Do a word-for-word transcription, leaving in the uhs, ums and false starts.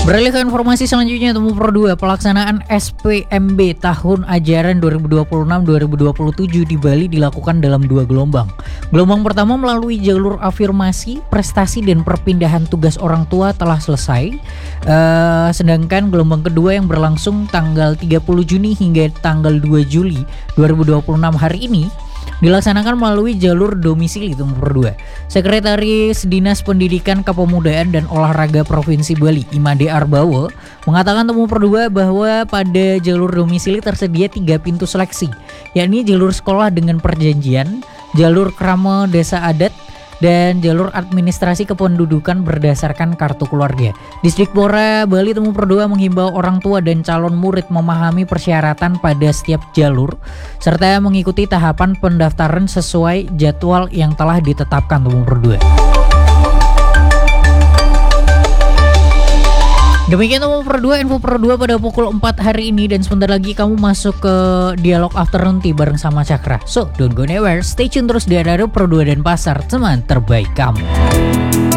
Beralih ke informasi selanjutnya, Temu Pro dua, pelaksanaan S P M B tahun ajaran dua ribu dua puluh enam dua ribu dua puluh tujuh di Bali dilakukan dalam dua gelombang. Gelombang pertama melalui jalur afirmasi, prestasi dan perpindahan tugas orang tua telah selesai. Uh, sedangkan gelombang kedua yang berlangsung tanggal tiga puluh Juni hingga tanggal dua Juli dua ribu dua puluh enam hari ini dilaksanakan melalui jalur domisili Temu Pro dua. Sekretaris Dinas Pendidikan, Kepemudaan dan Olahraga Provinsi Bali, Imade Arbawo, mengatakan Temu Pro dua bahwa pada jalur domisili tersedia tiga pintu seleksi, yakni jalur sekolah dengan perjanjian, jalur krama desa adat, dan jalur administrasi kependudukan berdasarkan kartu keluarga. Disdikpora Bali Temu Pro dua menghimbau orang tua dan calon murid memahami persyaratan pada setiap jalur serta mengikuti tahapan pendaftaran sesuai jadwal yang telah ditetapkan Temu Pro dua. Demikian Temu Pro dua, info Pro dua pada pukul empat hari ini, dan sebentar lagi kamu masuk ke Dialog Afternoon Tea bareng sama Cakra. So, don't go anywhere, stay tune terus di Radio Pro dua dan Pasar, teman terbaik kamu.